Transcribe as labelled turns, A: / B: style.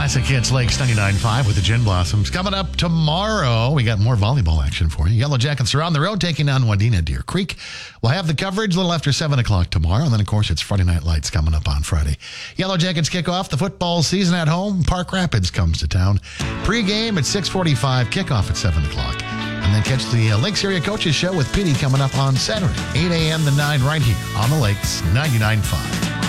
A: Classic Hits Lakes 99.5 with the Gin Blossoms. Coming up tomorrow, we got more volleyball action for you. Yellow Jackets are on the road taking on Wadena Deer Creek. We'll have the coverage a little after 7 o'clock tomorrow. And then, of course, it's Friday Night Lights coming up on Friday. Yellow Jackets kick off the football season at home. Park Rapids comes to town. Pre-game at 6:45, kickoff at 7 o'clock. And then catch the Lakes Area Coaches Show with Petey coming up on Saturday, 8 a.m. to 9 right here on the Lakes 99.5.